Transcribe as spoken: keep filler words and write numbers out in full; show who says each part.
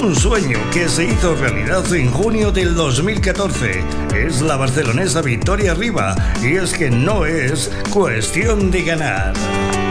Speaker 1: un sueño que se hizo realidad en junio del dos mil catorce. Es la barcelonesa Victoria Riva y es que no es cuestión de ganar.